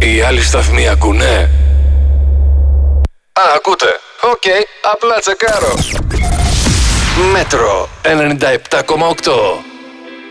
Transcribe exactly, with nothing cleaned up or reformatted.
Οι άλλοι σταθμοί ακούνε? Α, ακούτε. Οκ, okay, απλά τσεκάρω. Μέτρο ενενήντα επτά κόμμα οκτώ.